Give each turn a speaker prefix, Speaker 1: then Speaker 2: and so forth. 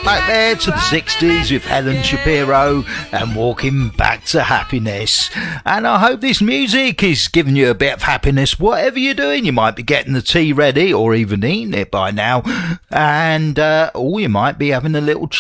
Speaker 1: back there to the 60s with Helen Shapiro and Walking Back to Happiness. And I hope this music is giving you a bit of happiness, whatever you're doing. You might be getting the tea ready or even eating it by now, and or you might be having a little